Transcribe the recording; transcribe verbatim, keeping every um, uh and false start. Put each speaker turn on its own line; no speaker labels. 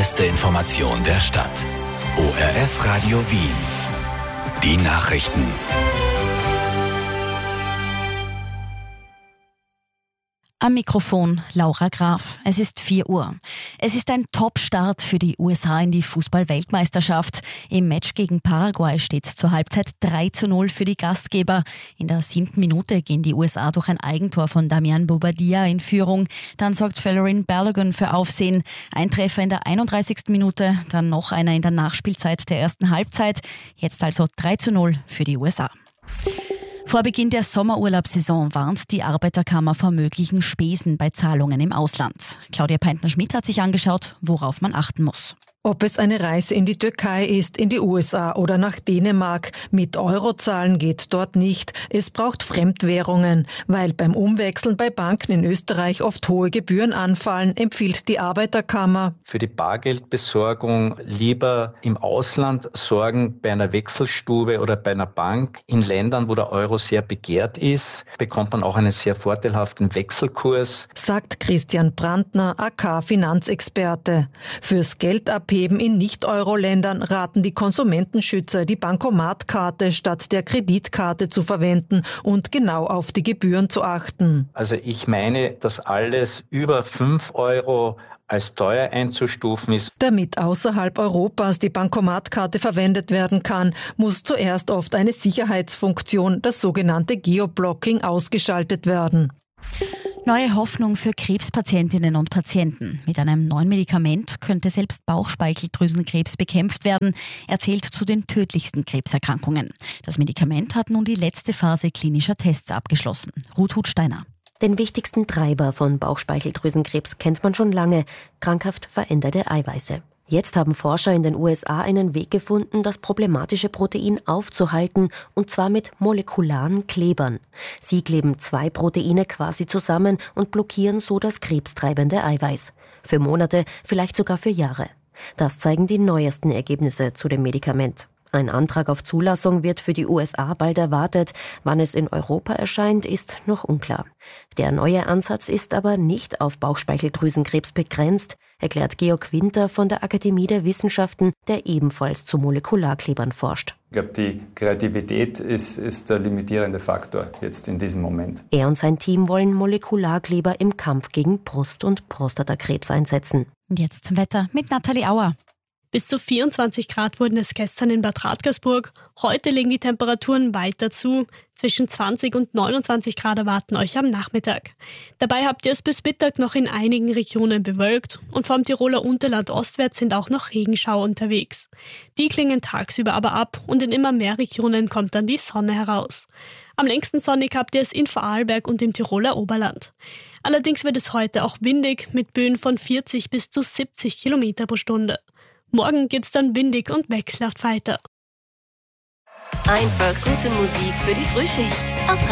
beste Information der Stadt. O R F Radio Wien. Die Nachrichten.
Am Mikrofon Laura Graf. Es ist vier Uhr. Es ist ein Top-Start für die U S A in die Fußball-Weltmeisterschaft. Im Match gegen Paraguay steht es zur Halbzeit drei zu null für die Gastgeber. In der siebten Minute gehen die U S A durch ein Eigentor von Damian Bobadilla in Führung. Dann sorgt Folarin Balogun für Aufsehen. Ein Treffer in der einunddreißigsten Minute, dann noch einer in der Nachspielzeit der ersten Halbzeit. Jetzt also drei zu null für die U S A. Vor Beginn der Sommerurlaubssaison warnt die Arbeiterkammer vor möglichen Spesen bei Zahlungen im Ausland. Claudia Peintner-Schmidt hat sich angeschaut, worauf man achten muss.
Ob es eine Reise in die Türkei ist, in die U S A oder nach Dänemark, mit Euro zahlen geht dort nicht. Es braucht Fremdwährungen, weil beim Umwechseln bei Banken in Österreich oft hohe Gebühren anfallen, empfiehlt die Arbeiterkammer.
Für die Bargeldbesorgung lieber im Ausland sorgen, bei einer Wechselstube oder bei einer Bank. In Ländern, wo der Euro sehr begehrt ist, bekommt man auch einen sehr vorteilhaften Wechselkurs.
Sagt Christian Brandner, A K-Finanzexperte. Fürs Geldabheben in Nicht-Euro-Ländern raten die Konsumentenschützer, die Bankomatkarte statt der Kreditkarte zu verwenden und genau auf die Gebühren zu achten.
Also ich meine, dass alles über fünf Euro als teuer einzustufen ist.
Damit außerhalb Europas die Bankomatkarte verwendet werden kann, muss zuerst oft eine Sicherheitsfunktion, das sogenannte Geoblocking, ausgeschaltet werden.
Neue Hoffnung für Krebspatientinnen und Patienten. Mit einem neuen Medikament könnte selbst Bauchspeicheldrüsenkrebs bekämpft werden. Er zählt zu den tödlichsten Krebserkrankungen. Das Medikament hat nun die letzte Phase klinischer Tests abgeschlossen. Ruth Hutsteiner.
Den wichtigsten Treiber von Bauchspeicheldrüsenkrebs kennt man schon lange: krankhaft veränderte Eiweiße. Jetzt haben Forscher in den U S A einen Weg gefunden, das problematische Protein aufzuhalten, und zwar mit molekularen Klebern. Sie kleben zwei Proteine quasi zusammen und blockieren so das krebstreibende Eiweiß. Für Monate, vielleicht sogar für Jahre. Das zeigen die neuesten Ergebnisse zu dem Medikament. Ein Antrag auf Zulassung wird für die U S A bald erwartet. Wann es in Europa erscheint, ist noch unklar. Der neue Ansatz ist aber nicht auf Bauchspeicheldrüsenkrebs begrenzt, erklärt Georg Winter von der Akademie der Wissenschaften, der ebenfalls zu Molekularklebern forscht.
Ich glaube, die Kreativität ist, ist der limitierende Faktor jetzt in diesem Moment.
Er und sein Team wollen Molekularkleber im Kampf gegen Brust- und Prostatakrebs einsetzen.
Und jetzt zum Wetter mit Nathalie Auer.
Bis zu vierundzwanzig Grad wurden es gestern in Bad Radkersburg. Heute legen die Temperaturen weiter zu. Zwischen zwanzig und neunundzwanzig Grad erwarten euch am Nachmittag. Dabei habt ihr es bis Mittag noch in einigen Regionen bewölkt und vom Tiroler Unterland ostwärts sind auch noch Regenschauer unterwegs. Die klingen tagsüber aber ab und in immer mehr Regionen kommt dann die Sonne heraus. Am längsten sonnig habt ihr es in Vorarlberg und im Tiroler Oberland. Allerdings wird es heute auch windig mit Böen von vierzig bis zu siebzig Kilometer pro Stunde. Morgen geht's dann windig und wechselhaft weiter.
Einfach gute Musik für die Frühschicht auf